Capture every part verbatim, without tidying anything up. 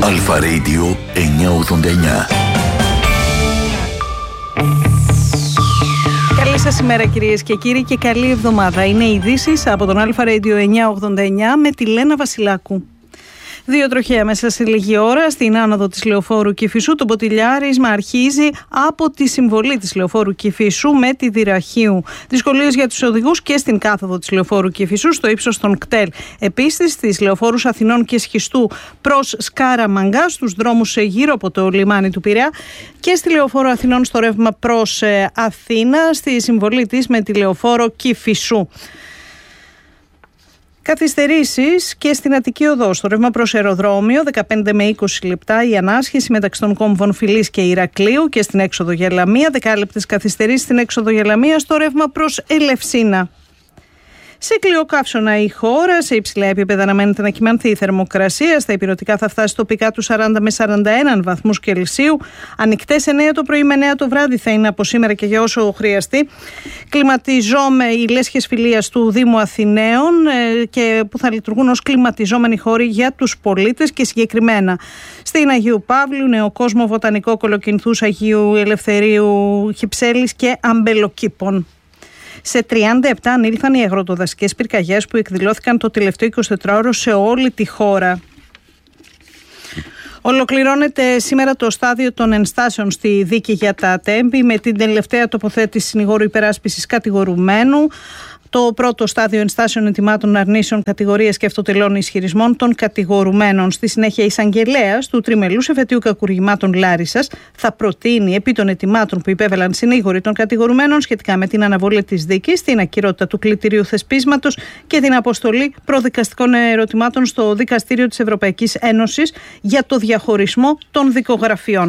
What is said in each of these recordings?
Αλφα Radio εννιακόσια ογδόντα εννιά. Καλή σας ημέρα κυρίες και κύριοι και καλή εβδομάδα. Είναι οι ειδήσεις από τον Αλφα Radio εννιακόσια ογδόντα εννιά με τη Λένα Βασιλάκου. Δύο τροχαία μέσα σε λίγη ώρα στην άνοδο της Λεωφόρου Κηφισού. Το ποτηλιάρισμα αρχίζει από τη συμβολή της Λεωφόρου Κηφισού με τη Δυραχείου. Δυσκολίες για τους οδηγούς και στην κάθοδο της Λεωφόρου Κηφισού στο ύψος των κτέλ. Επίσης στις Λεωφόρους Αθηνών και Σχιστού προς Σκάραμαγκα, στους δρόμους γύρω από το λιμάνι του Πειραιά και στη Λεωφόρο Αθηνών στο ρεύμα προς Αθήνα, στη συμβολή της με τη Λεωφόρο Κηφισού. Καθυστερήσεις και στην Αττική Οδό, στο ρεύμα προς αεροδρόμιο, δεκαπέντε με είκοσι λεπτά η ανάσχεση μεταξύ των κόμβων Φιλής και Ηρακλείου και στην έξοδο για Λαμία, δεκάλεπτες καθυστερήσεις στην έξοδο για Λαμία στο ρεύμα προς Ελευσίνα. Σε κλειοκαύσωνα η χώρα, σε υψηλά επίπεδα αναμένεται να κυμανθεί η θερμοκρασία. Στα ηπειρωτικά θα φτάσει τοπικά του σαράντα με σαράντα ένα βαθμούς Κελσίου. Ανοιχτές εννέα το πρωί με εννέα το βράδυ θα είναι από σήμερα και για όσο χρειαστεί. Κλιματιζόμε οι λέσχες φιλίας του Δήμου Αθηναίων και που θα λειτουργούν ως κλιματιζόμενοι χώροι για τους πολίτες και συγκεκριμένα στην Αγίου Παύλου, Νεοκόσμο, Βοτανικό, Κολοκυνθούς, Αγίου Ελευθερίου, Κυψέλης και Αμπελοκήπων. Σε τριάντα επτά ανήλθαν οι αγροτοδασικές πυρκαγιές που εκδηλώθηκαν το τελευταίο εικοσιτετράωρο σε όλη τη χώρα. Ολοκληρώνεται σήμερα το στάδιο των ενστάσεων στη δίκη για τα Τέμπη με την τελευταία τοποθέτηση συνηγόρου υπεράσπισης κατηγορουμένου. Το πρώτο στάδιο ενστάσεων ετοιμάτων αρνήσεων κατηγορίας και αυτοτελών ισχυρισμών των κατηγορουμένων. Στη συνέχεια, η εισαγγελέας του τριμελούς εφετείου κακουργημάτων Λάρισσας θα προτείνει επί των ετοιμάτων που υπέβαλαν συνήγοροι των κατηγορουμένων σχετικά με την αναβολή της δίκης, την ακυρότητα του κλητηρίου θεσπίσματος και την αποστολή προδικαστικών ερωτημάτων στο Δικαστήριο της Ευρωπαϊκής Ένωσης για το διαχωρισμό των δικογραφιών.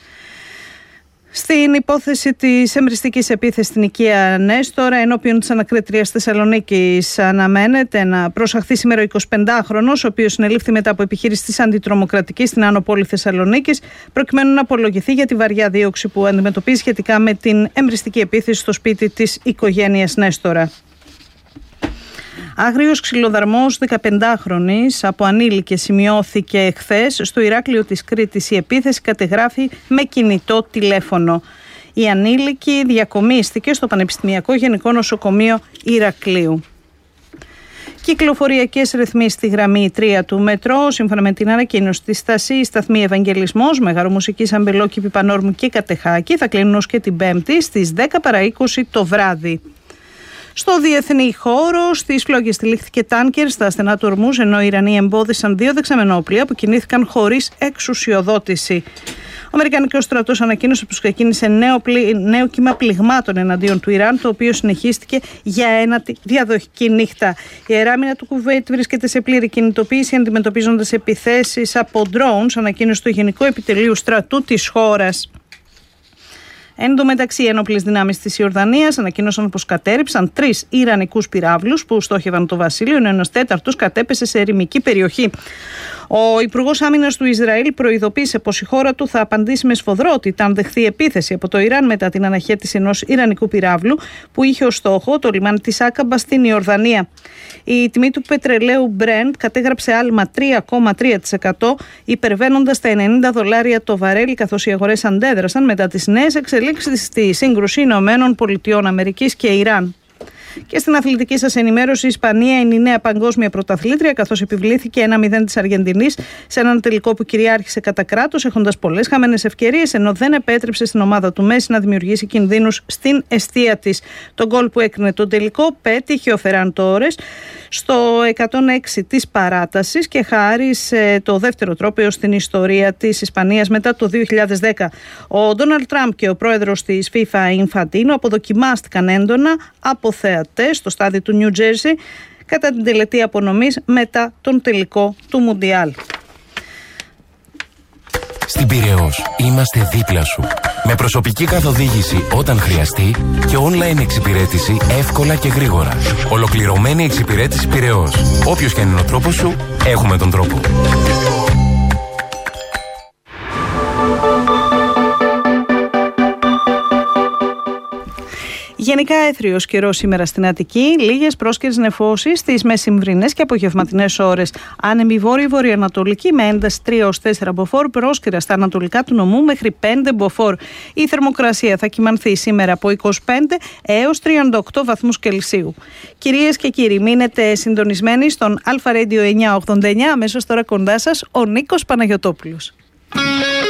Στην υπόθεση της εμπριστικής επίθεσης στην οικία Νέστορα, ενώπιον της ανακρίτριας Θεσσαλονίκης, αναμένεται να προσαχθεί σήμερα ο εικοσιπεντάχρονος, ο οποίος συνελήφθη μετά από επιχείρηση της αντιτρομοκρατικής στην Άνω Πόλη Θεσσαλονίκης, προκειμένου να απολογηθεί για τη βαριά δίωξη που αντιμετωπίζει σχετικά με την εμπριστική επίθεση στο σπίτι της οικογένειας Νέστορα. Άγριος ξυλοδαρμός δεκαπεντάχρονης από ανήλικες σημειώθηκε χθες στο Ηράκλειο της Κρήτης. Η επίθεση κατεγράφει με κινητό τηλέφωνο. Η ανήλικη διακομίστηκε στο Πανεπιστημιακό Γενικό Νοσοκομείο Ηρακλείου. Κυκλοφοριακές ρυθμίσεις στη γραμμή τρία του μετρό. Σύμφωνα με την ανακοίνωση της ΣΤΑΣΥ, οι σταθμοί Ευαγγελισμός, Μεγαρομουσικής, Αμπελόκηπη, Πανόρμου και Κατεχάκη θα κλείνουν ως και την Πέμπτη στις δέκα παρά είκοσι το βράδυ. Στο διεθνή χώρο, στις φλόγες τυλίχθηκε τάνκερ στα στενά του Ορμούζ, ενώ οι Ιρανοί εμπόδισαν δύο δεξαμενόπλια που κινήθηκαν χωρίς εξουσιοδότηση. Ο Αμερικανικός στρατός ανακοίνωσε πως ξεκίνησε νέο, πλη... νέο κύμα πληγμάτων εναντίον του Ιράν, το οποίο συνεχίστηκε για ένατη διαδοχική νύχτα. Η αεράμινα του Κουβέιτ βρίσκεται σε πλήρη κινητοποίηση, αντιμετωπίζοντας επιθέσεις από drones, ανακοίνωσε το Γενικό Επιτελείο Στρατού της χώρας. Εν τω μεταξύ, οι ένοπλες δυνάμεις της Ιορδανίας ανακοίνωσαν πως κατέρριψαν τρεις Ιρανικούς πυράβλους που στόχευαν το βασίλειο, ενώ ένας τέταρτος κατέπεσε σε ερημική περιοχή. Ο Υπουργός Άμυνας του Ισραήλ προειδοποίησε πως η χώρα του θα απαντήσει με σφοδρότητα αν δεχθεί επίθεση από το Ιράν μετά την αναχέτηση ενός Ιρανικού πυράβλου που είχε ως στόχο το λιμάνι της Άκαμπα στην Ιορδανία. Η τιμή του πετρελαίου Brent κατέγραψε άλμα τρία κόμμα τρία τοις εκατό, υπερβαίνοντας τα ενενήντα δολάρια το βαρέλι, καθώς οι αγορές αντέδρασαν μετά τις νέες εξελίξεις στη σύγκρουση Ηνωμένων Πολιτειών Αμερικής και Ιράν. Και στην αθλητική σας ενημέρωση, η Ισπανία είναι η νέα παγκόσμια πρωταθλήτρια, καθώς επιβλήθηκε ένα μηδέν της Αργεντινής σε έναν τελικό που κυριάρχησε κατά κράτος, έχοντας πολλές χαμένες ευκαιρίες, ενώ δεν επέτρεψε στην ομάδα του Μέση να δημιουργήσει κινδύνους στην εστία της. Το γκολ που έκρινε τον τελικό πέτυχε ο Φεράν Τόρες στο εκατόν έξι της παράτασης και χάρισε το δεύτερο τρόπαιο στην ιστορία της Ισπανίας μετά το δύο χιλιάδες δέκα. Ο Ντόναλντ Τραμπ και ο πρόεδρος της FIFA Infantino αποδοκιμάστηκαν έντονα από θεατές στο στάδιο του Νιου Τζέρσι κατά την τελετή απονομής μετά τον τελικό του Μουντιάλ. Στην Πειραιώς είμαστε δίπλα σου. Με προσωπική καθοδήγηση όταν χρειαστεί και online εξυπηρέτηση εύκολα και γρήγορα. Ολοκληρωμένη εξυπηρέτηση Πειραιώς. Όποιος και αν είναι ο τρόπος σου, έχουμε τον τρόπο. Γενικά έθριος καιρός σήμερα στην Αττική, λίγες πρόσκαιρες νεφώσεις στις μεσημβρινές και απογευματινές ώρες. Άνεμη βόρειο-βορειοανατολική με ένταση τρία έως τέσσερα μποφόρ, πρόσκαιρα στα ανατολικά του νομού μέχρι πέντε μποφόρ. Η θερμοκρασία θα κυμανθεί σήμερα από είκοσι πέντε έως τριάντα οκτώ βαθμούς Κελσίου. Κυρίες και κύριοι, μείνετε συντονισμένοι στον Αλφα Radio εννιακόσια ογδόντα εννιά. Αμέσως τώρα κοντά σας ο Νίκος Παναγιωτόπουλος.